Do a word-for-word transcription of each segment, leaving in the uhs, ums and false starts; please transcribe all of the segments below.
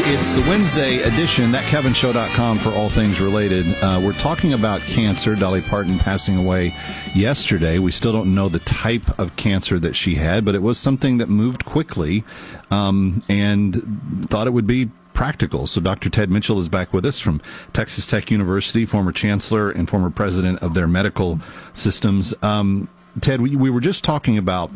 It's the Wednesday edition, that kevin show dot com for all things related. Uh, we're talking about cancer. Dolly Parton passing away yesterday. We still don't know the type of cancer that she had, but it was something that moved quickly um, and thought it would be practical. So Doctor Ted Mitchell is back with us from Texas Tech University, former chancellor and former president of their medical systems. Um, Ted, we, we were just talking about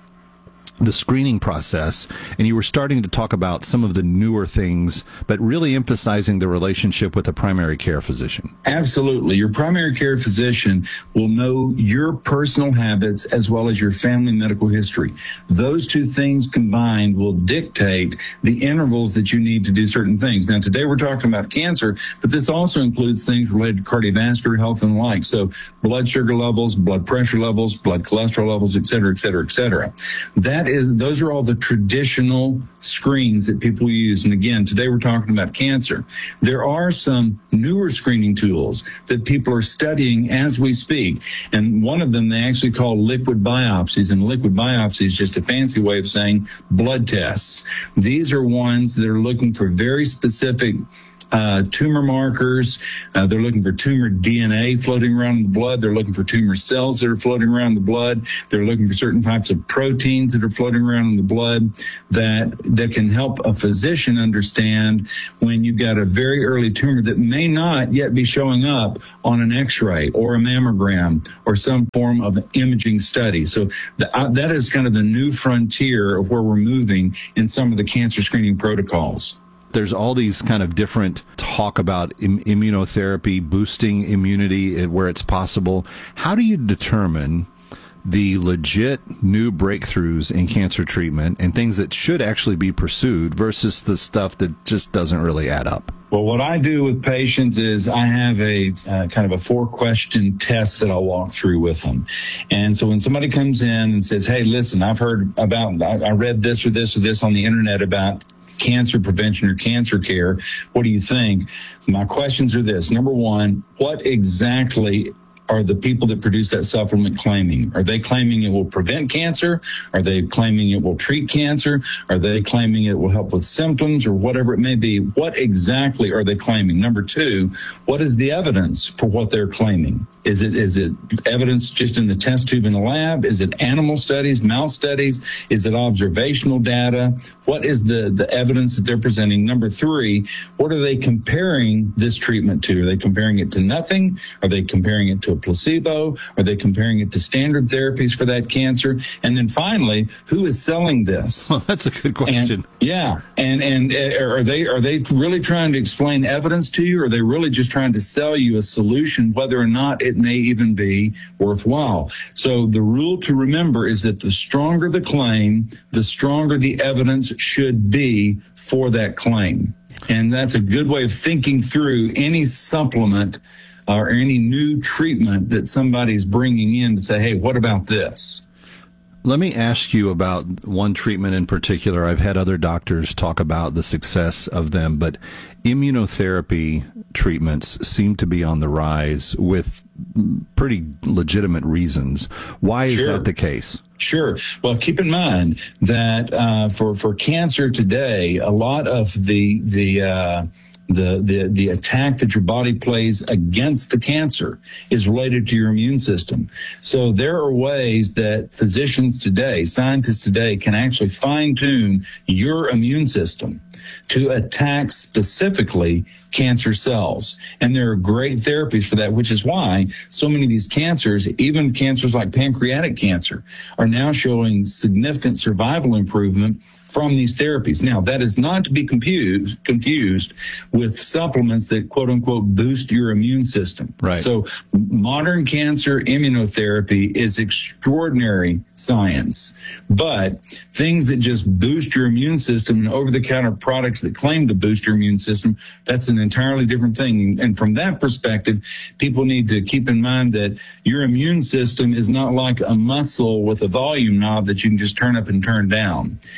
the screening process, and you were starting to talk about some of the newer things, but really emphasizing the relationship with a primary care physician. Absolutely. Your primary care physician will know your personal habits as well as your family medical history. Those two things combined will dictate the intervals that you need to do certain things. Now, today we're talking about cancer, but this also includes things related to cardiovascular health and the like. So blood sugar levels, blood pressure levels, blood cholesterol levels, et cetera, et cetera, et cetera. That is, those are all the traditional screens that people use. And again, today we're talking about cancer. There are some newer screening tools that people are studying as we speak. And one of them they actually call liquid biopsies. And liquid biopsy is just a fancy way of saying blood tests. These are ones that are looking for very specific Uh, tumor markers. Uh, they're looking for tumor D N A floating around in the blood. They're looking for tumor cells that are floating around in the blood. They're looking for certain types of proteins that are floating around in the blood that, that can help a physician understand when you've got a very early tumor that may not yet be showing up on an x-ray or a mammogram or some form of imaging study. So the, uh, that is kind of the new frontier of where we're moving in some of the cancer screening protocols. There's all these kind of different talk about im- immunotherapy, boosting immunity where it's possible. How do you determine the legit new breakthroughs in cancer treatment and things that should actually be pursued versus the stuff that just doesn't really add up? Well, what I do with patients is I have a uh, kind of a four-question test that I'll walk through with them. And so when somebody comes in and says, hey, listen, I've heard about, I, I read this or this or this on the internet about cancer prevention or cancer care. What do you think? My questions are this. Number one, what exactly are the people that produce that supplement claiming? Are they claiming it will prevent cancer? Are they claiming it will treat cancer? Are they claiming it will help with symptoms or whatever it may be? What exactly are they claiming? Number two, what is the evidence for what they're claiming? Is it is it evidence just in the test tube in the lab? Is it animal studies, mouse studies? Is it observational data? What is the, the evidence that they're presenting? Number three, what are they comparing this treatment to? Are they comparing it to nothing? Are they comparing it to a placebo? Are they comparing it to standard therapies for that cancer? And then finally, who is selling this? Well, that's a good question. And, yeah. And and uh, are they are they really trying to explain evidence to you? Or are they really just trying to sell you a solution, whether or not it may even be worthwhile? So the rule to remember is that the stronger the claim, the stronger the evidence should be for that claim. And that's a good way of thinking through any supplement or any new treatment that somebody's bringing in to say, hey, what about this? Let me ask you about one treatment in particular. I've had other doctors talk about the success of them, but immunotherapy treatments seem to be on the rise with pretty legitimate reasons. Why is Sure. that the case? Sure. Well, keep in mind that uh, for for cancer today, a lot of the the uh, the the the attack that your body plays against the cancer is related to your immune system. So there are ways that physicians today, scientists today, can actually fine tune your immune system to attack specifically cancer cells. And there are great therapies for that, which is why so many of these cancers, even cancers like pancreatic cancer, are now showing significant survival improvement from these therapies. Now, that is not to be confused, confused with supplements that, quote unquote, boost your immune system. Right. So modern cancer immunotherapy is extraordinary science, but things that just boost your immune system and over-the-counter products that claim to boost your immune system, that's an entirely different thing. And from that perspective, people need to keep in mind that your immune system is not like a muscle with a volume knob that you can just turn up and turn down. It's a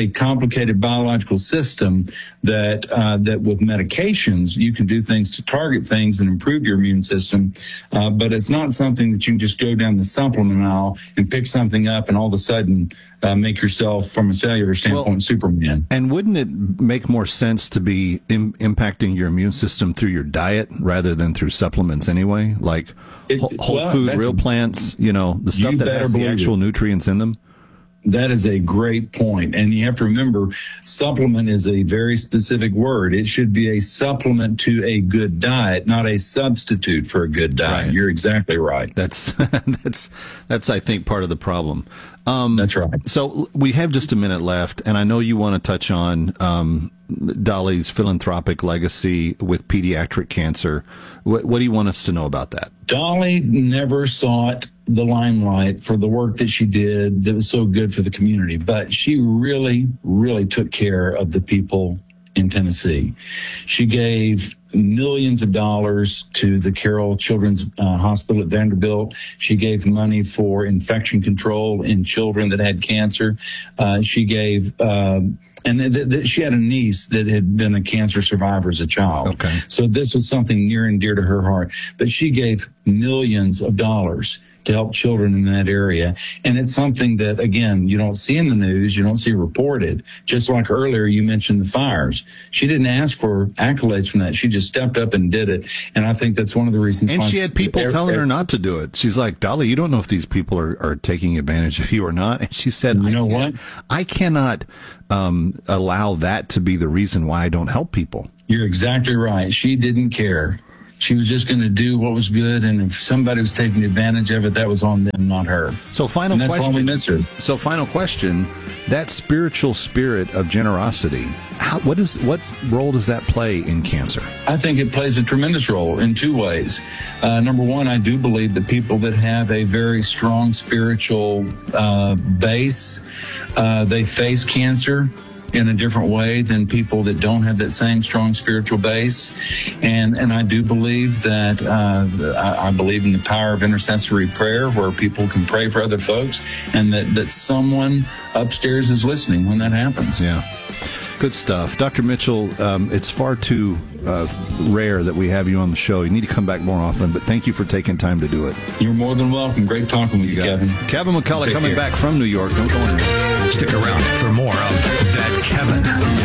a complicated biological system that uh, that with medications you can do things to target things and improve your immune system, uh, but it's not something that you can just go down the supplement aisle and pick something up and all of a sudden uh, make yourself, from a cellular standpoint, Well, Superman. And wouldn't it make more sense to be Im- impacting your immune system through your diet rather than through supplements anyway? Like It- whole, whole well, food, that's real a- plants, you know, the stuff You that better has the believe actual it. nutrients in them? That is a great point. And you have to remember, supplement is a very specific word. It should be a supplement to a good diet, not a substitute for a good diet. Right. You're exactly right. That's that's that's I think part of the problem. Um, That's right. So we have just a minute left, and I know you want to touch on um, Dolly's philanthropic legacy with pediatric cancer. What, what do you want us to know about that? Dolly never sought the limelight for the work that she did that was so good for the community, but she really, really took care of the people in Tennessee. She gave millions of dollars to the Carroll Children's uh, Hospital at Vanderbilt. She gave money for infection control in children that had cancer. Uh, she gave, uh, and th- th- she had a niece that had been a cancer survivor as a child. Okay. So this was something near and dear to her heart. But she gave millions of dollars to help children in that area. And it's something that, again, you don't see in the news, you don't see reported. Just like earlier, you mentioned the fires. She didn't ask for accolades from that. She just stepped up and did it. And I think that's one of the reasons And why she had people er- telling er- her not to do it. She's like, Dolly, you don't know if these people are, are taking advantage of you or not. And she said, You I know can't- what? I cannot um, allow that to be the reason why I don't help people. You're exactly right. She didn't care. She was just going to do what was good. And if somebody was taking advantage of it, that was on them, not her. So final And that's why we question. miss her. So final question, that spiritual spirit of generosity, how, what is what role does that play in cancer? I think it plays a tremendous role in two ways. Uh, number one, I do believe that people that have a very strong spiritual uh, base, uh, they face cancer in a different way than people that don't have that same strong spiritual base. And and I do believe that, uh, I, I believe in the power of intercessory prayer where people can pray for other folks and that, that someone upstairs is listening when that happens. Yeah. Good stuff. Doctor Mitchell, um, it's far too uh, rare that we have you on the show. You need to come back more often, but thank you for taking time to do it. You're more than welcome. Great talking with you, got it. Kevin. Kevin McCullough Take coming care. back from New York. Don't go anywhere. Stick around for more of That Kevin.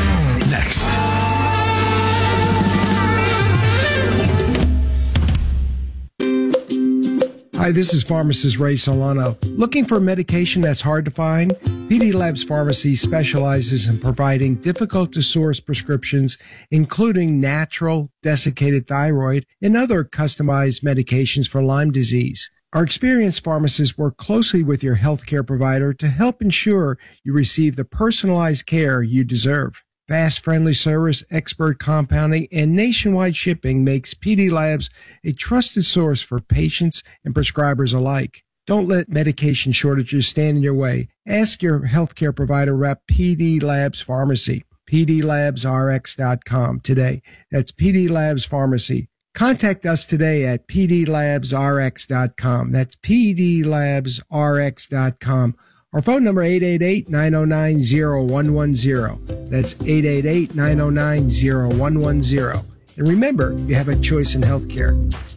Next. Hi, this is pharmacist Ray Solano. Looking for medication that's hard to find? P D Labs Pharmacy specializes in providing difficult to source prescriptions, including natural, desiccated thyroid, and other customized medications for Lyme disease. Our experienced pharmacists work closely with your healthcare provider to help ensure you receive the personalized care you deserve. Fast, friendly service, expert compounding, and nationwide shipping makes P D Labs a trusted source for patients and prescribers alike. Don't let medication shortages stand in your way. Ask your healthcare provider rep P D Labs Pharmacy, P D labs R X dot com today. That's P D Labs Pharmacy. Contact us today at P D labs R X dot com. That's P D labs R X dot com. Our phone number eight eight eight, nine oh nine, oh one one oh. That's eight eight eight, nine oh nine, oh one one oh. And remember, you have a choice in healthcare.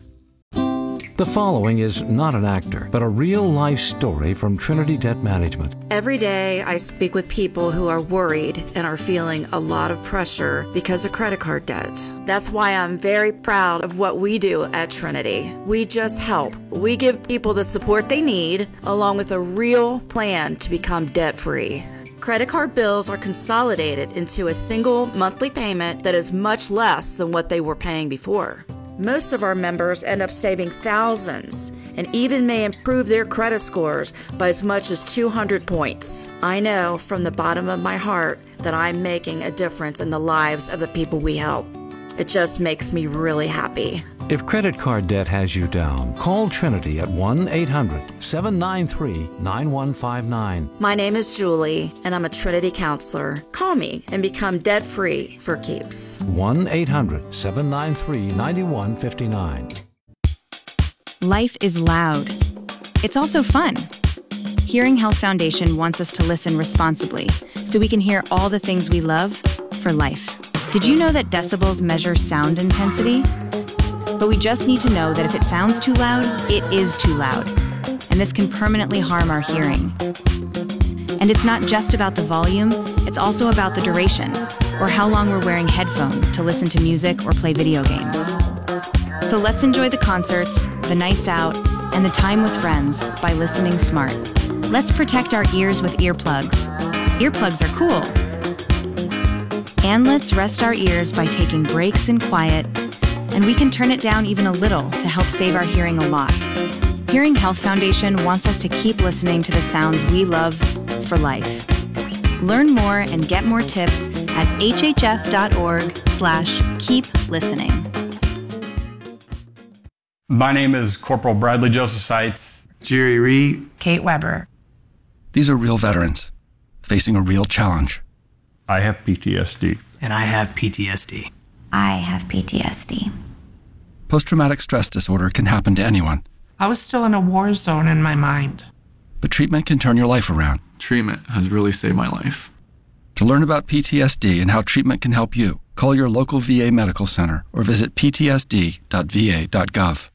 The following is not an actor, but a real-life story from Trinity Debt Management. Every day I speak with people who are worried and are feeling a lot of pressure because of credit card debt. That's why I'm very proud of what we do at Trinity. We just help. We give people the support they need, along with a real plan to become debt-free. Credit card bills are consolidated into a single monthly payment that is much less than what they were paying before. Most of our members end up saving thousands and even may improve their credit scores by as much as two hundred points. I know from the bottom of my heart that I'm making a difference in the lives of the people we help. It just makes me really happy. If credit card debt has you down, call Trinity at one eight hundred, seven nine three, nine one five nine. My name is Julie, and I'm a Trinity counselor. Call me and become debt-free for keeps. one eight hundred, seven nine three, nine one five nine. Life is loud. It's also fun. Hearing Health Foundation wants us to listen responsibly, so we can hear all the things we love for life. Did you know that decibels measure sound intensity? But we just need to know that if it sounds too loud, it is too loud. And this can permanently harm our hearing. And it's not just about the volume, it's also about the duration, or how long we're wearing headphones to listen to music or play video games. So let's enjoy the concerts, the nights out, and the time with friends by listening smart. Let's protect our ears with earplugs. Earplugs are cool. And let's rest our ears by taking breaks in quiet, and we can turn it down even a little to help save our hearing a lot. Hearing Health Foundation wants us to keep listening to the sounds we love for life. Learn more and get more tips at hhf.org slash keep listening. My name is Corporal Bradley Joseph Seitz. Jerry Reed. Kate Weber. These are real veterans facing a real challenge. I have P T S D. And I have P T S D. I have P T S D. Post-traumatic stress disorder can happen to anyone. I was still in a war zone in my mind. But treatment can turn your life around. Treatment has really saved my life. To learn about P T S D and how treatment can help you, call your local V A medical center or visit p t s d dot v a dot gov.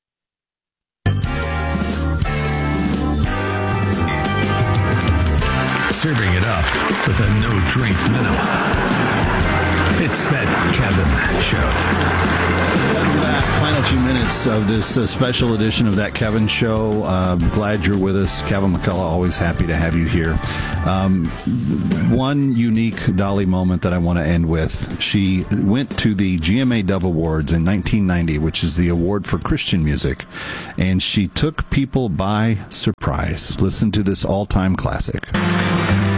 Serving it up with a no-drink minimum. It's That Kevin Show. Welcome back. Final few minutes of this uh, special edition of That Kevin Show. Uh, glad you're with us. Kevin McCullough, always happy to have you here. Um, one unique Dolly moment that I want to end with. She went to the G M A Dove Awards in nineteen ninety, which is the award for Christian music, and she took people by surprise. Listen to this all-time classic.